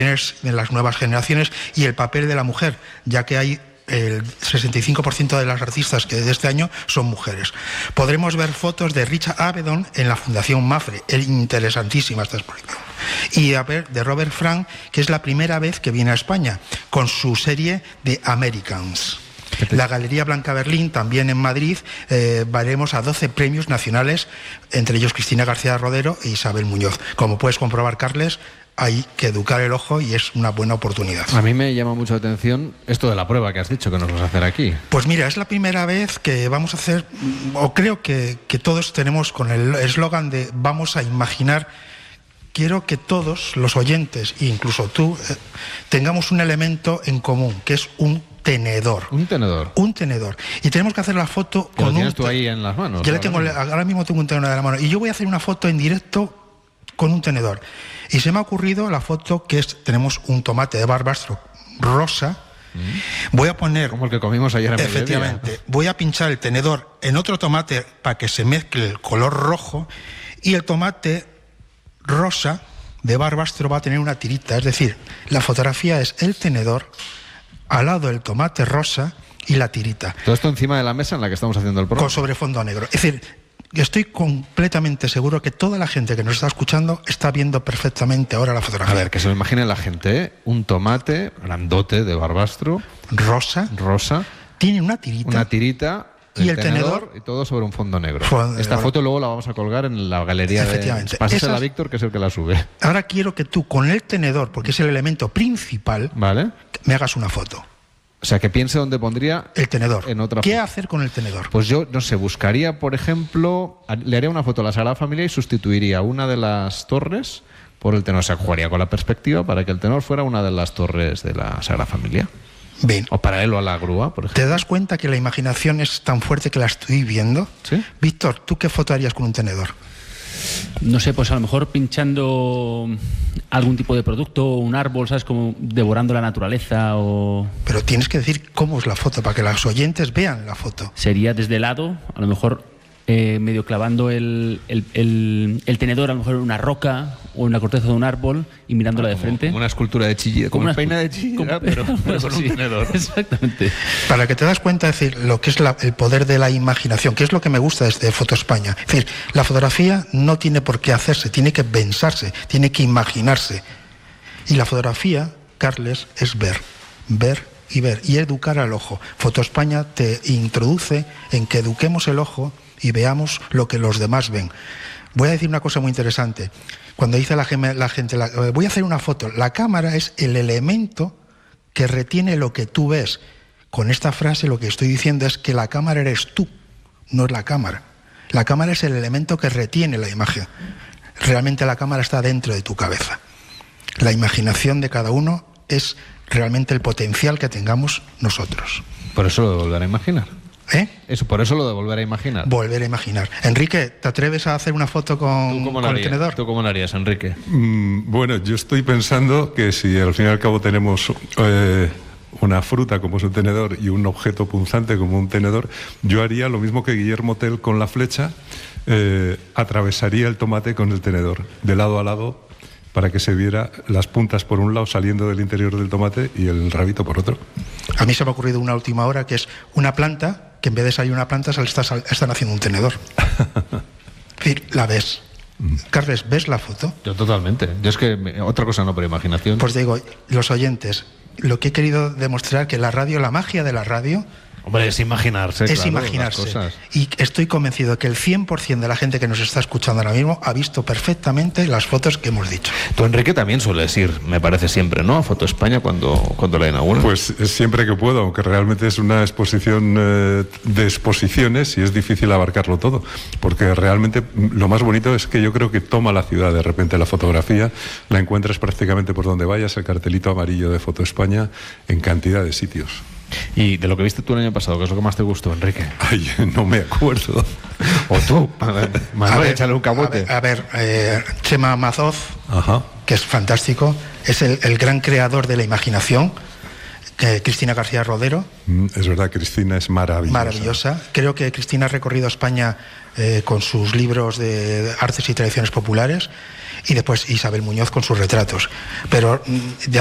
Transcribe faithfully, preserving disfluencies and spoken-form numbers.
de las nuevas generaciones y el papel de la mujer, ya que hay el sesenta y cinco por ciento de las artistas que de este año son mujeres. Podremos ver fotos de Richard Avedon en la Fundación Mafre, es interesantísima esta exposición. Y a ver, de Robert Frank, que es la primera vez que viene a España, con su serie de Americans. La Galería Blanca Berlín, también en Madrid, eh, veremos a doce premios nacionales, entre ellos Cristina García Rodero e Isabel Muñoz. Como puedes comprobar, Carles, hay que educar el ojo y es una buena oportunidad. A mí me llama mucho la atención esto de la prueba que has dicho que nos vas a hacer aquí. Pues mira, es la primera vez que vamos a hacer, o creo que, que todos tenemos con el eslogan de vamos a imaginar. Quiero que todos los oyentes, incluso tú, eh, tengamos un elemento en común, que es un tenedor. Un tenedor. Un tenedor. Y tenemos que hacer la foto con un... ¿Lo tienes un tú ahí en las manos? Yo le tengo, ahora mismo tengo un tenedor en la mano. Y yo voy a hacer una foto en directo con un tenedor. Y se me ha ocurrido la foto que es, tenemos un tomate de barbastro rosa. Mm. Voy a poner... Como el que comimos ayer en efectivamente, mediodía. Voy a pinchar el tenedor en otro tomate para que se mezcle el color rojo. Y el tomate rosa de barbastro va a tener una tirita. Es decir, la fotografía es el tenedor al lado del tomate rosa y la tirita. Todo esto encima de la mesa en la que estamos haciendo el programa. Con sobrefondo negro. Es decir, estoy completamente seguro que toda la gente que nos está escuchando está viendo perfectamente ahora la fotografía. A ver, que se lo imagine la gente, ¿eh? Un tomate grandote de barbastro. Rosa. Rosa. Tiene una tirita. Una tirita. Y el, el tenedor, tenedor y todo sobre un fondo negro. Fondo Esta negro. Foto luego la vamos a colgar en la galería de... Pásasela a Víctor, que es el que la sube. Ahora quiero que tú, con el tenedor, porque es el elemento principal, ¿vale?, me hagas una foto. O sea, que piense dónde pondría el tenedor. En otra ¿Qué foto. hacer con el tenedor? Pues yo, no sé, buscaría, por ejemplo, le haría una foto a la Sagrada Familia y sustituiría una de las torres por el tenedor. O sea, jugaría con la perspectiva para que el tenedor fuera una de las torres de la Sagrada Familia. Bien. O paralelo a la grúa, por ejemplo. ¿Te das cuenta que la imaginación es tan fuerte que la estoy viendo? Sí. Víctor, ¿tú qué foto harías con un tenedor? No sé, pues a lo mejor pinchando algún tipo de producto, un árbol, ¿sabes? Como devorando la naturaleza o... Pero tienes que decir cómo es la foto para que los oyentes vean la foto. Sería desde el lado, a lo mejor eh, medio clavando el, el, el, el tenedor, a lo mejor en una roca o en la corteza de un árbol y mirándola ah, de como, frente. Como una escultura de chillida, como, como una peina de chillida, pero, pero con un tenedor. Exactamente. Para que te das cuenta, es decir, lo que es la, el poder de la imaginación, que es lo que me gusta desde Foto España. Es decir, la fotografía no tiene por qué hacerse, tiene que pensarse, tiene que imaginarse. Y la fotografía, Carles, es ver, ver y ver, y educar al ojo. Foto España te introduce en que eduquemos el ojo y veamos lo que los demás ven. Voy a decir una cosa muy interesante. Cuando dice la, la gente, la, voy a hacer una foto, la cámara es el elemento que retiene lo que tú ves. Con esta frase lo que estoy diciendo es que la cámara eres tú, no es la cámara. La cámara es el elemento que retiene la imagen. Realmente la cámara está dentro de tu cabeza. La imaginación de cada uno es realmente el potencial que tengamos nosotros. Por eso lo de volver a imaginar. ¿Eh? Eso, por eso lo de volver a imaginar. Volver a imaginar. Enrique, ¿te atreves a hacer una foto con, con el tenedor? ¿Tú cómo lo harías, Enrique? Mm, bueno, yo estoy pensando que si al fin y al cabo tenemos eh, una fruta como es un tenedor y un objeto punzante como un tenedor, yo haría lo mismo que Guillermo Tell con la flecha, eh, atravesaría el tomate con el tenedor, de lado a lado, para que se viera las puntas por un lado saliendo del interior del tomate y el rabito por otro. A mí se me ha ocurrido una última hora, que es una planta que en vez de salir una planta están haciendo un tenedor. Es decir, la ves. Mm. Carles, ¿ves la foto? Yo totalmente. Yo es que me, otra cosa no, pero imaginación. Pues digo, los oyentes, lo que he querido demostrar que la radio, la magia de la radio... Hombre, es imaginarse. Es claro, imaginarse. Las cosas. Y estoy convencido que el cien por ciento de la gente que nos está escuchando ahora mismo ha visto perfectamente las fotos que hemos dicho. Tú, Enrique, también sueles ir, me parece siempre, ¿no?, a Foto España cuando, cuando la inauguran. Pues siempre que puedo, aunque realmente es una exposición eh, de exposiciones y es difícil abarcarlo todo. Porque realmente lo más bonito es que yo creo que toma la ciudad de repente la fotografía, la encuentras prácticamente por donde vayas, el cartelito amarillo de Foto España en cantidad de sitios. Y de lo que viste tú el año pasado, ¿qué es lo que más te gustó, Enrique? Ay, no me acuerdo. O tú, Manuel, échale un cabote. A ver, a ver eh, Chema Mazoz, Ajá. que es fantástico, es el, el gran creador de la imaginación. Que Cristina García Rodero. Mm, es verdad, Cristina es maravillosa. Maravillosa. Creo que Cristina ha recorrido España eh, con sus libros de artes y tradiciones populares. y después Isabel Muñoz con sus retratos. Pero